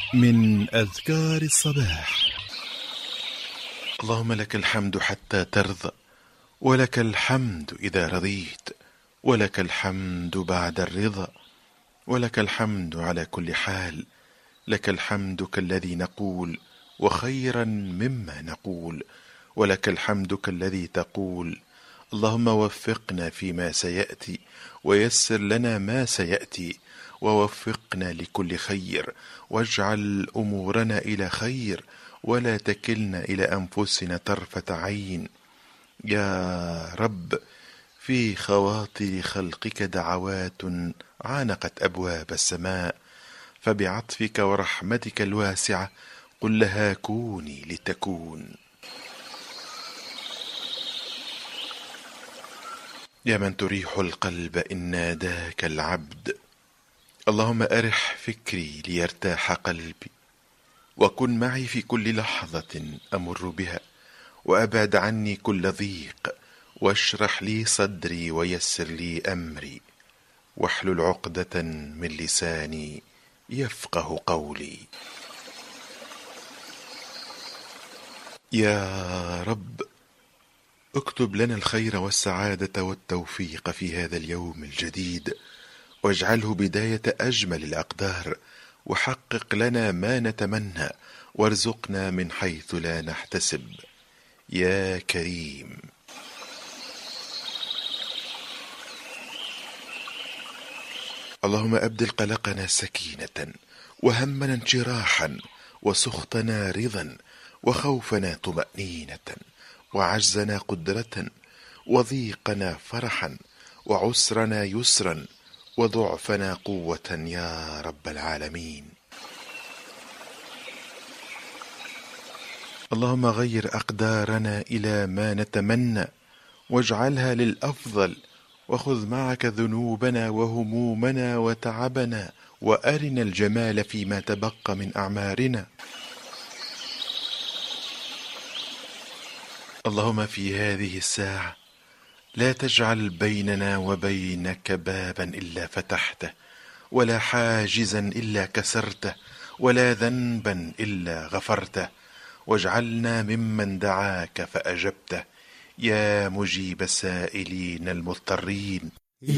من أذكار الصباح. اللهم لك الحمد حتى ترضى، ولك الحمد إذا رضيت، ولك الحمد بعد الرضا، ولك الحمد على كل حال. لك الحمد كالذي نقول وخيرا مما نقول، ولك الحمد كالذي تقول اللهم وفقنا فيما سيأتي، ويسر لنا ما سيأتي، ووفقنا لكل خير، واجعل أمورنا إلى خير، ولا تكلنا إلى أنفسنا طرفة عين. يا رب، في خواطر خلقك دعوات عانقت أبواب السماء، فبعطفك ورحمتك الواسعة قل لها كوني لتكون. يا من تريح القلب إن ناداك العبد، اللهم أرح فكري ليرتاح قلبي، وكن معي في كل لحظة أمر بها، وأبعد عني كل ضيق، واشرح لي صدري ويسر لي أمري، واحلل عقدة من لساني يفقه قولي. يا رب، اكتب لنا الخير والسعادة والتوفيق في هذا اليوم الجديد، واجعله بداية أجمل الأقدار، وحقق لنا ما نتمنى، وارزقنا من حيث لا نحتسب يا كريم. اللهم أبدل قلقنا سكينة، وهمنا انشراحا، وسخطنا رضا، وخوفنا طمأنينة، وعجزنا قدرة، وضيقنا فرحا، وعسرنا يسرا، وضعفنا قوة يا رب العالمين. اللهم غير أقدارنا إلى ما نتمنى، واجعلها للأفضل، وخذ معك ذنوبنا وهمومنا وتعبنا، وأرنا الجمال فيما تبقى من أعمارنا. اللهم في هذه الساعة لا تجعل بيننا وبينك بابا إلا فتحته، ولا حاجزا إلا كسرته، ولا ذنبا إلا غفرته، واجعلنا ممن دعاك فأجبته، يا مجيب السائلين المضطرين.